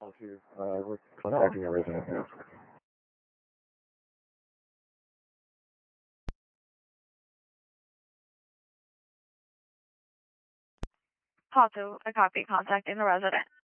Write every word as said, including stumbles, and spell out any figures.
Uh, we're contacting a resident now. Call to a copy, contacting the resident.